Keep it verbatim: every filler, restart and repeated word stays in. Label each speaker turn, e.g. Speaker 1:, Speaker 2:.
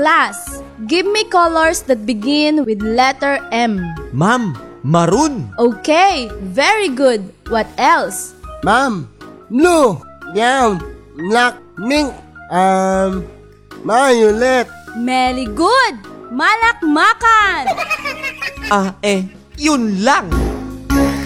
Speaker 1: class, give me colors that begin with letter M.
Speaker 2: Ma'am, maroon.
Speaker 1: Okay, very good. What else?
Speaker 3: Ma'am, blue, brown, black, pink, um, violet.
Speaker 1: Very good. Malakmakan.
Speaker 2: Ah, eh, yun lang.